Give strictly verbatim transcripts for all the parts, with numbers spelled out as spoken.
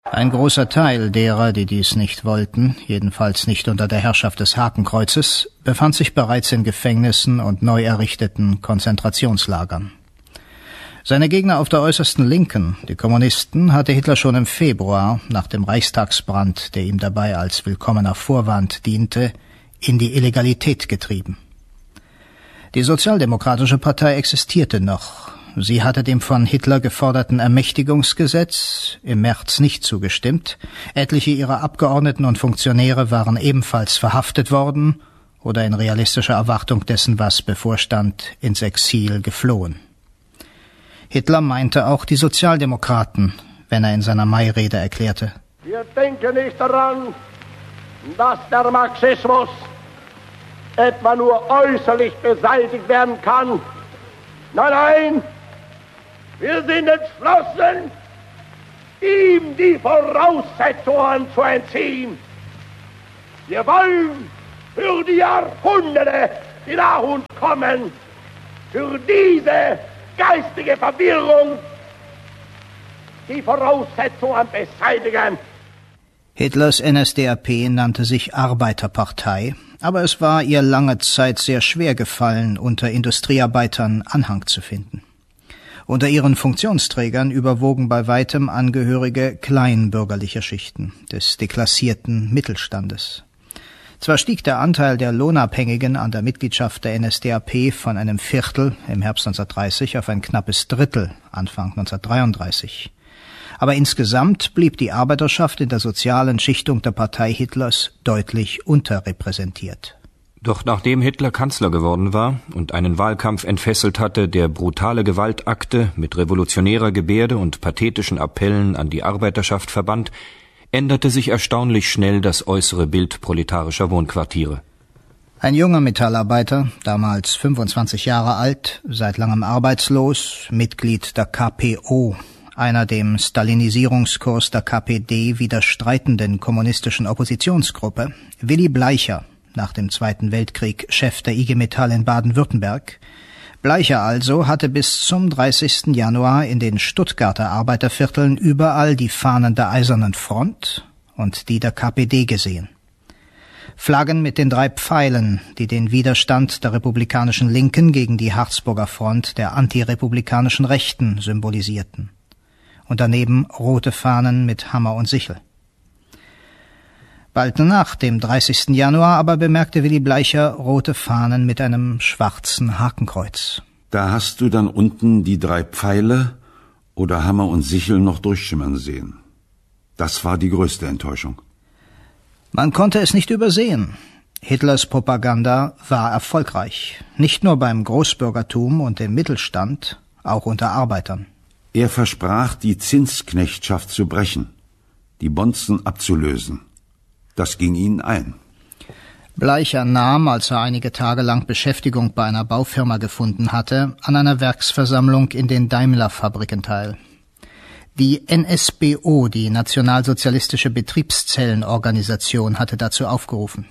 Ein großer Teil derer, die dies nicht wollten, jedenfalls nicht unter der Herrschaft des Hakenkreuzes, befand sich bereits in Gefängnissen und neu errichteten Konzentrationslagern. Seine Gegner auf der äußersten Linken, die Kommunisten, hatte Hitler schon im Februar, nach dem Reichstagsbrand, der ihm dabei als willkommener Vorwand diente, in die Illegalität getrieben. Die Sozialdemokratische Partei existierte noch. Sie hatte dem von Hitler geforderten Ermächtigungsgesetz im März nicht zugestimmt. Etliche ihrer Abgeordneten und Funktionäre waren ebenfalls verhaftet worden oder in realistischer Erwartung dessen, was bevorstand, ins Exil geflohen. Hitler meinte auch die Sozialdemokraten, wenn er in seiner Mairede erklärte: Wir denken nicht daran, dass der Marxismus etwa nur äußerlich beseitigt werden kann. Nein, nein, wir sind entschlossen, ihm die Voraussetzungen zu entziehen. Wir wollen für die Jahrhunderte, die nach uns kommen, für diese geistige Verwirrung die Voraussetzungen beseitigen. Hitlers N S D A P nannte sich Arbeiterpartei, aber es war ihr lange Zeit sehr schwer gefallen, unter Industriearbeitern Anhang zu finden. Unter ihren Funktionsträgern überwogen bei weitem Angehörige kleinbürgerlicher Schichten, des deklassierten Mittelstandes. Zwar stieg der Anteil der Lohnabhängigen an der Mitgliedschaft der N S D A P von einem Viertel im Herbst neunzehnhundertdreißig auf ein knappes Drittel Anfang neunzehnhundertdreiunddreißig. Aber insgesamt blieb die Arbeiterschaft in der sozialen Schichtung der Partei Hitlers deutlich unterrepräsentiert. Doch nachdem Hitler Kanzler geworden war und einen Wahlkampf entfesselt hatte, der brutale Gewaltakte mit revolutionärer Gebärde und pathetischen Appellen an die Arbeiterschaft verband, änderte sich erstaunlich schnell das äußere Bild proletarischer Wohnquartiere. Ein junger Metallarbeiter, damals fünfundzwanzig Jahre alt, seit langem arbeitslos, Mitglied der K P O, einer dem Stalinisierungskurs der K P D widerstreitenden kommunistischen Oppositionsgruppe, Willy Bleicher, nach dem Zweiten Weltkrieg Chef der I G Metall in Baden-Württemberg. Bleicher also hatte bis zum dreißigsten Januar in den Stuttgarter Arbeitervierteln überall die Fahnen der Eisernen Front und die der K P D gesehen. Flaggen mit den drei Pfeilen, die den Widerstand der republikanischen Linken gegen die Harzburger Front der antirepublikanischen Rechten symbolisierten. Und daneben rote Fahnen mit Hammer und Sichel. Bald nach dem dreißigsten Januar aber bemerkte Willy Bleicher rote Fahnen mit einem schwarzen Hakenkreuz. Da hast du dann unten die drei Pfeile oder Hammer und Sichel noch durchschimmern sehen. Das war die größte Enttäuschung. Man konnte es nicht übersehen. Hitlers Propaganda war erfolgreich. Nicht nur beim Großbürgertum und dem Mittelstand, auch unter Arbeitern. Er versprach, die Zinsknechtschaft zu brechen, die Bonzen abzulösen. Das ging ihnen ein. Bleicher nahm, als er einige Tage lang Beschäftigung bei einer Baufirma gefunden hatte, an einer Werksversammlung in den Daimler-Fabriken teil. Die N S B O, die Nationalsozialistische Betriebszellenorganisation, hatte dazu aufgerufen.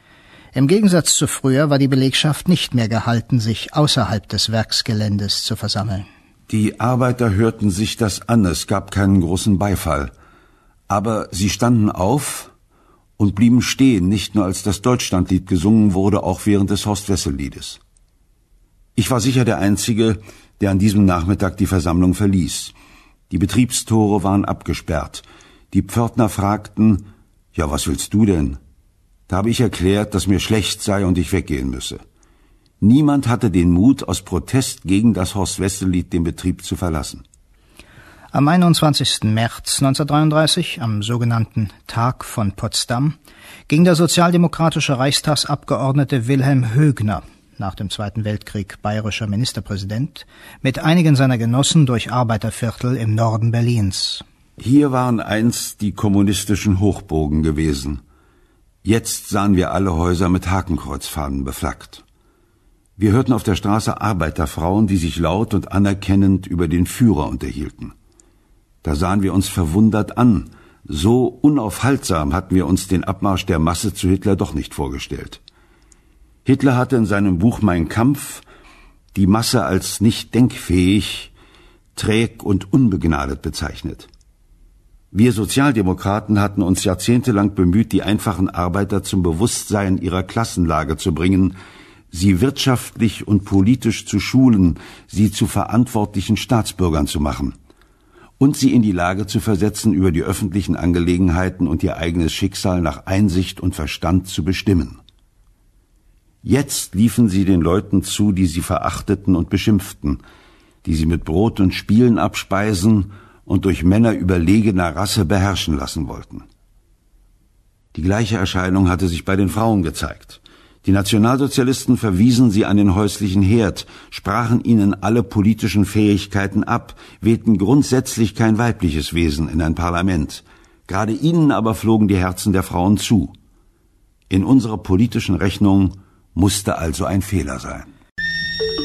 Im Gegensatz zu früher war die Belegschaft nicht mehr gehalten, sich außerhalb des Werksgeländes zu versammeln. Die Arbeiter hörten sich das an, es gab keinen großen Beifall. Aber sie standen auf und blieben stehen, nicht nur als das Deutschlandlied gesungen wurde, auch während des Horst-Wessel-Liedes. Ich war sicher der Einzige, der an diesem Nachmittag die Versammlung verließ. Die Betriebstore waren abgesperrt. Die Pförtner fragten, »Ja, was willst du denn?« Da habe ich erklärt, dass mir schlecht sei und ich weggehen müsse. Niemand hatte den Mut, aus Protest gegen das Horst-Wessel-Lied den Betrieb zu verlassen. Am einundzwanzigsten März neunzehnhundertdreiunddreißig, am sogenannten Tag von Potsdam, ging der sozialdemokratische Reichstagsabgeordnete Wilhelm Högner, nach dem Zweiten Weltkrieg bayerischer Ministerpräsident, mit einigen seiner Genossen durch Arbeiterviertel im Norden Berlins. Hier waren einst die kommunistischen Hochburgen gewesen. Jetzt sahen wir alle Häuser mit Hakenkreuzfahnen beflaggt. Wir hörten auf der Straße Arbeiterfrauen, die sich laut und anerkennend über den Führer unterhielten. Da sahen wir uns verwundert an. So unaufhaltsam hatten wir uns den Abmarsch der Masse zu Hitler doch nicht vorgestellt. Hitler hatte in seinem Buch Mein Kampf die Masse als nicht denkfähig, träg und unbegnadet bezeichnet. Wir Sozialdemokraten hatten uns jahrzehntelang bemüht, die einfachen Arbeiter zum Bewusstsein ihrer Klassenlage zu bringen, sie wirtschaftlich und politisch zu schulen, sie zu verantwortlichen Staatsbürgern zu machen und sie in die Lage zu versetzen, über die öffentlichen Angelegenheiten und ihr eigenes Schicksal nach Einsicht und Verstand zu bestimmen. Jetzt liefen sie den Leuten zu, die sie verachteten und beschimpften, die sie mit Brot und Spielen abspeisen und durch Männer überlegener Rasse beherrschen lassen wollten. Die gleiche Erscheinung hatte sich bei den Frauen gezeigt. Die Nationalsozialisten verwiesen sie an den häuslichen Herd, sprachen ihnen alle politischen Fähigkeiten ab, wählten grundsätzlich kein weibliches Wesen in ein Parlament. Gerade ihnen aber flogen die Herzen der Frauen zu. In unserer politischen Rechnung musste also ein Fehler sein.